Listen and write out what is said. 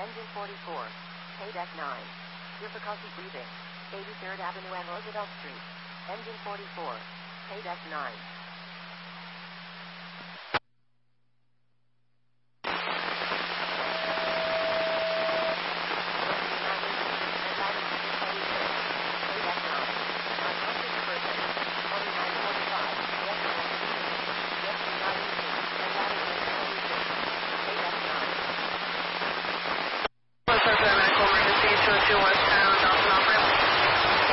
Engine 44. Pay deck 9. Difficulty breathing. 83rd Avenue and Roosevelt Street. Engine 44. Pay deck 9. Medical emergency 221 westbound.